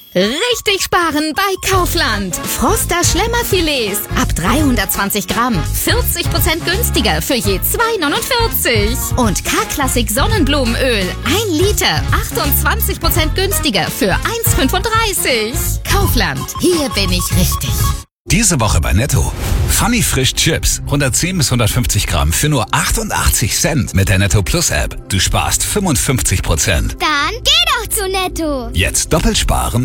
Richtig sparen bei Kaufland. Froster Schlemmerfilets ab 320 Gramm. 40% günstiger für je 2,49. Und K-Klassik Sonnenblumenöl 1 Liter. 28% günstiger für 1,35. Kaufland. Hier bin ich richtig. Diese Woche bei Netto. Funny Frisch Chips. 110 bis 150 Gramm für nur 88 Cent mit der Netto Plus App. Du sparst 55%. Dann geh doch zu Netto. Jetzt doppelt sparen.